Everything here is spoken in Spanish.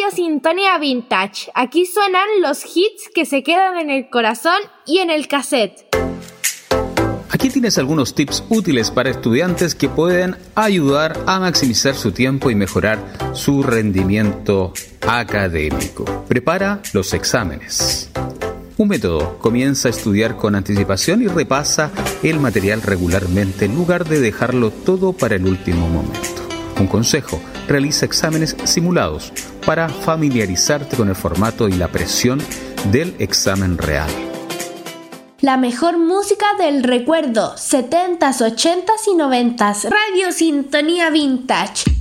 Radio Sintonía Vintage. Aquí suenan los hits que se quedan en el corazón y en el cassette. Aquí tienes algunos tips útiles para estudiantes que pueden ayudar a maximizar su tiempo y mejorar su rendimiento académico. Prepara los exámenes. Un método: comienza a estudiar con anticipación y repasa el material regularmente en lugar de dejarlo todo para el último momento. Un consejo: realiza exámenes simulados para familiarizarte con el formato y la presión del examen real. La mejor música del recuerdo, 70s, 80s y 90s. Radio Sintonía Vintage.